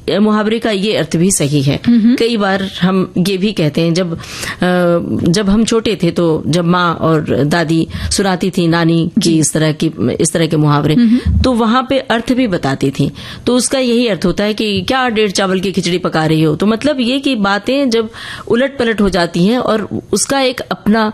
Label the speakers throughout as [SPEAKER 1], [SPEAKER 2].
[SPEAKER 1] मुहावरे का ये अर्थ भी सही है। कई बार हम ये भी कहते हैं, जब हम छोटे थे तो जब माँ और दादी सुनाती थी नानी की इस तरह के मुहावरे, तो वहां पे अर्थ भी बताती थी। तो उसका यही अर्थ होता है कि क्या 1.5 चावल की खिचड़ी पका रही हो। तो मतलब ये कि बातें जब उलट पलट हो जाती हैं और उसका एक अपना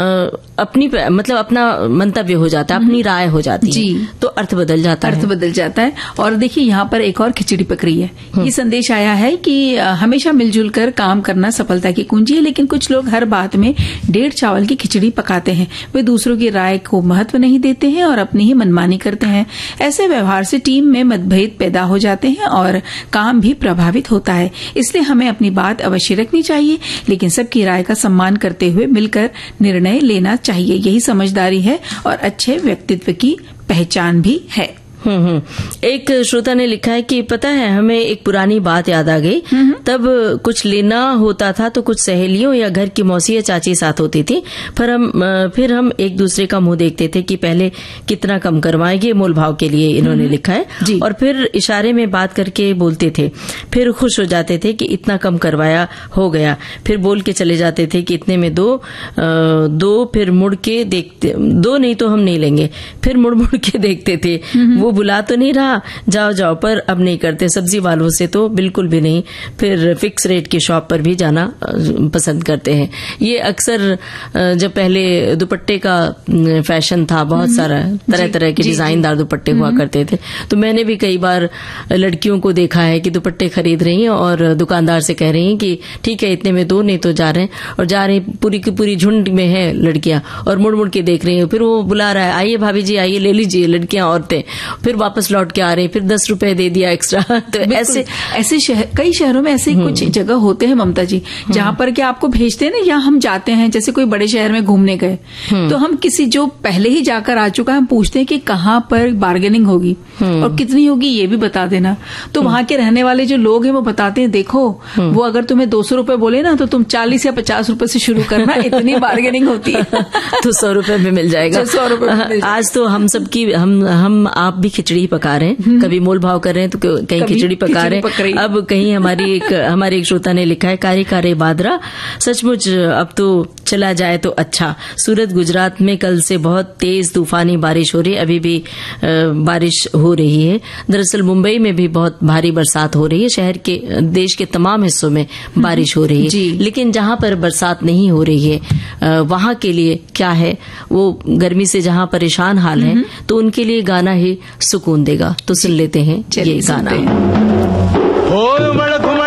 [SPEAKER 1] मंतव्य हो जाता है, अपनी राय हो जाती है, तो अर्थ बदल जाता है।
[SPEAKER 2] और देखिए यहाँ पर एक और खिचड़ी पक रही है। ये संदेश आया है कि हमेशा मिलजुल कर काम करना सफलता की कुंजी है, लेकिन कुछ लोग हर बात में 1.5 चावल की खिचड़ी पकाते हैं। वे दूसरों की राय को महत्व नहीं देते हैं और अपनी ही मनमानी करते हैं। ऐसे व्यवहार से टीम में मतभेद पैदा हो जाते हैं और काम भी प्रभावित होता है। इसलिए हमें अपनी बात अवश्य रखनी चाहिए, लेकिन सबकी राय का सम्मान करते हुए मिलकर निर्णय लेना चाहिए। यही समझदारी है और अच्छे व्यक्तित्व की पहचान भी है।
[SPEAKER 1] एक श्रोता ने लिखा है कि पता है, हमें एक पुरानी बात याद आ गई। तब कुछ लेना होता था तो कुछ सहेलियों या घर की मौसी या चाची साथ होती थी। फिर हम एक दूसरे का मुंह देखते थे कि पहले कितना कम करवाएंगे, मोल भाव के लिए इन्होंने लिखा है। और फिर इशारे में बात करके बोलते थे, फिर खुश हो जाते थे कि इतना कम करवाया हो गया। फिर बोल के चले जाते थे कि इतने में दो, फिर मुड़ के देखते, 2 नहीं तो हम नहीं लेंगे। फिर मुड़ के देखते थे, वो बुला तो नहीं रहा, जाओ, पर अब नहीं करते। सब्जी वालों से तो बिल्कुल भी नहीं। फिर फिक्स रेट की शॉप पर भी जाना पसंद करते हैं। ये अक्सर जब पहले दुपट्टे का फैशन था, बहुत सारा तरह के डिजाइनदार दुपट्टे हुआ करते थे, तो मैंने भी कई बार लड़कियों को देखा है कि दुपट्टे खरीद रही हैं और दुकानदार से कह रही हैं कि ठीक है इतने में 2 नहीं तो जा रहे हैं, और जा रही पूरी की पूरी झुंड में है लड़कियां और मुड़ के देख रही हैं। फिर वो बुला रहा है, आइए भाभी जी आइए, ले लीजिए, लड़कियां औरतें। फिर वापस लौट के आ रहे हैं, फिर 10 रुपए दे दिया एक्स्ट्रा। तो ऐसे कई शहरों में ऐसे कुछ जगह होते हैं ममता जी, जहां पर क्या आपको भेजते हैं ना, या हम जाते हैं जैसे कोई बड़े शहर में घूमने गए, तो हम किसी जो पहले ही जाकर आ चुका है, हम पूछते हैं कि कहाँ पर बार्गेनिंग होगी और कितनी होगी ये भी बता देना। तो वहां के रहने वाले जो लोग हैं वो बताते हैं, देखो वो अगर तुम्हें 200 रुपए बोले ना तो तुम 40 या 50 रुपए से शुरू करना, इतनी बार्गेनिंग होती है। तो 100 रुपए में मिल जाएगा।
[SPEAKER 2] 100 रुपए
[SPEAKER 1] आज तो हम सबकी हम आप भी खिचड़ी पका रहे हैं, कभी मोल भाव कर रहे हैं तो कहीं खिचड़ी पका रहे हैं। अब कहीं हमारी एक श्रोता ने लिखा है, कारे बादरा सचमुच अब तो चला जाए तो अच्छा। सूरत गुजरात में कल से बहुत तेज तूफानी बारिश हो रही है, अभी भी बारिश हो रही है। दरअसल मुंबई में भी बहुत भारी बरसात हो रही है। शहर के देश के तमाम हिस्सों में बारिश हो रही है, लेकिन जहां पर बरसात नहीं हो रही है वहां के लिए क्या है, वो गर्मी से जहां परेशान हाल है, तो उनके लिए गाना ही सुकून देगा। तो सुन लेते हैं ये गाना।